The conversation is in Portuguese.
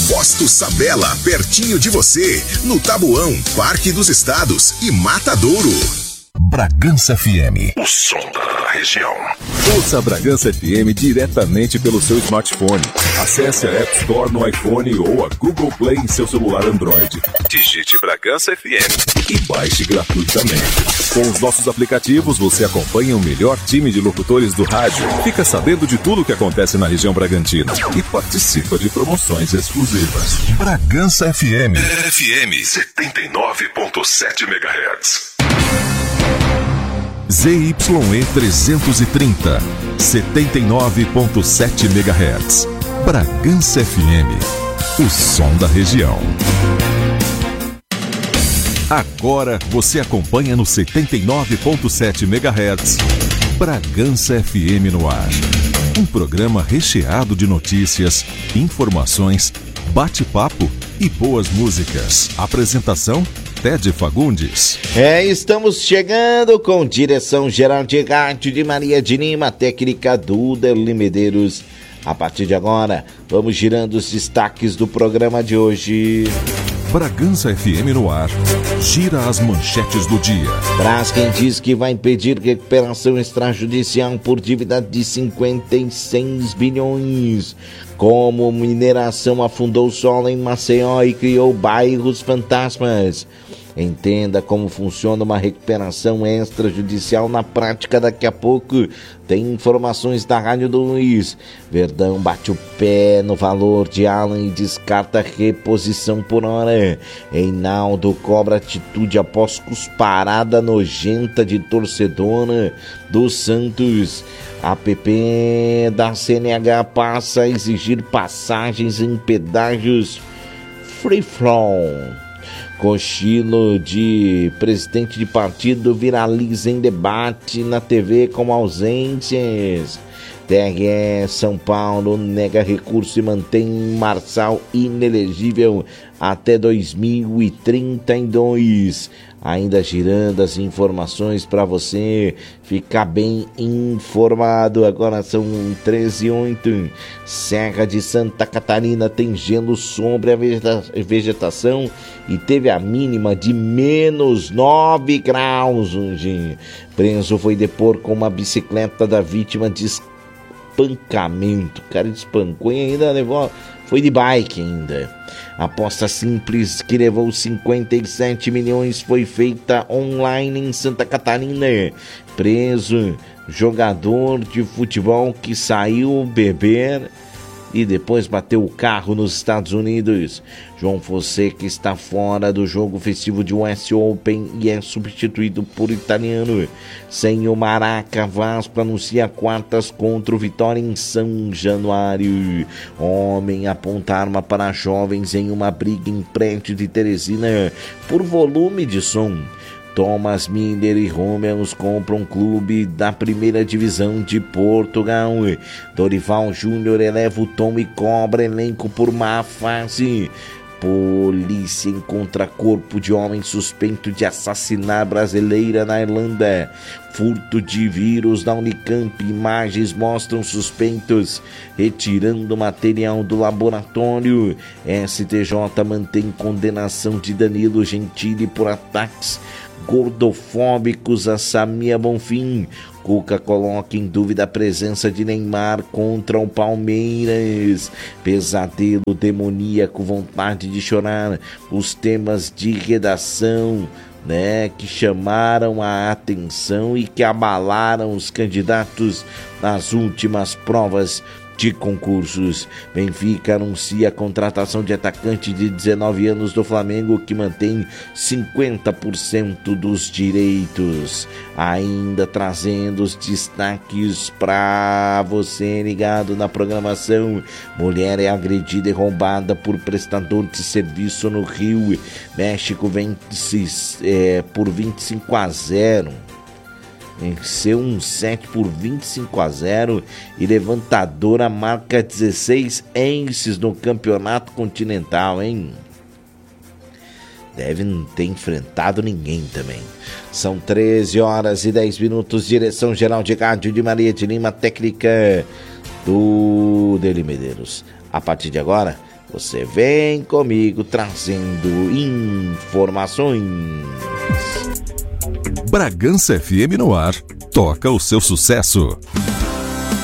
Posto Sabela, pertinho de você, no Taboão, Parque dos Estados e Matadouro. Bragança FM, o som da região. Ouça a Bragança FM diretamente pelo seu smartphone. Acesse a App Store no iPhone ou a Google Play em seu celular Android. Digite Bragança FM e baixe gratuitamente. Com os nossos aplicativos, você acompanha o melhor time de locutores do rádio, fica sabendo de tudo o que acontece na região bragantina e participa de promoções exclusivas. Bragança FM. FM 79.7 MHz. ZYE 330, 79.7 MHz. Bragança FM, o som da região. Agora você acompanha no 79.7 MHz. Bragança FM no ar. Um programa recheado de notícias, informações, bate-papo e boas músicas. Apresentação: Ted Fagundes. Estamos chegando com direção geral de rádio de Maria de Lima, técnica Duda Medeiros. A partir de agora, vamos girando os destaques do programa de hoje. Bragança FM no ar. Gira as manchetes do dia. Braskem diz que vai impedir recuperação extrajudicial por dívida de 56 bilhões. Como mineração afundou o solo em Maceió e criou bairros fantasmas. Entenda como funciona uma recuperação extrajudicial na prática daqui a pouco. Tem informações da Rádio do Luiz. Verdão bate o pé no valor de Alan e descarta reposição por hora. Reinaldo cobra atitude após cusparada nojenta de torcedora do Santos. A PP da CNH passa a exigir passagens em pedágios free flow. Cochilo de presidente de partido viraliza em debate na TV com ausências. TRE São Paulo nega recurso e mantém Marçal inelegível até 2032. Ainda girando as informações para você ficar bem informado. Agora são 13h08. Serra de Santa Catarina tem gelo sobre a vegetação e teve a mínima de -9 graus hoje. Preso foi depor com uma bicicleta da vítima de espancamento. O cara espancou e ainda levou... Foi de bike ainda. Aposta simples que levou 57 milhões foi feita online em Santa Catarina. Preso jogador de futebol que saiu beber e depois bateu o carro nos Estados Unidos. João Fonseca está fora do jogo festivo de US Open e é substituído por italiano. Sem o Maraca, Vasco anuncia quartas contra o Vitória em São Januário. Homem aponta arma para jovens em uma briga em prédio de Teresina por volume de som. Thomas Miller e Romels compram um clube da primeira divisão de Portugal. Dorival Júnior eleva o tom e cobra elenco por má fase. Polícia encontra corpo de homem suspeito de assassinar brasileira na Irlanda. Furto de vírus da Unicamp. Imagens mostram suspeitos retirando material do laboratório. STJ mantém condenação de Danilo Gentili por ataques gordofóbicos a Samia Bonfim. Cuca coloca em dúvida a presença de Neymar contra o Palmeiras. Pesadelo demoníaco, vontade de chorar. Os temas de redação, que chamaram a atenção e que abalaram os candidatos nas últimas provas de concursos. Benfica anuncia a contratação de atacante de 19 anos do Flamengo que mantém 50% dos direitos. Ainda trazendo os destaques para você ligado na programação. Mulher é agredida e roubada por prestador de serviço no Rio. México vence por 25-0. Venceu um set por 25-0 e levantadora marca 16 aces no campeonato continental, hein? Deve não ter enfrentado ninguém também. São 13h10, direção geral de rádio de Maria de Lima, técnica do Deli Medeiros. A partir de agora, Você vem comigo trazendo informações. Bragança FM no ar. Toca o seu sucesso.